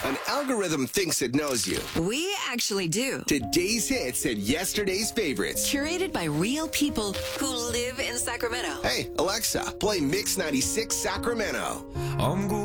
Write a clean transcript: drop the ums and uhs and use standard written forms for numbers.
An algorithm thinks it knows you. We actually do. Today's hits and yesterday's favorites. Curated by real people who live in Sacramento. Hey, Alexa, play Mix 96 Sacramento. I'm good.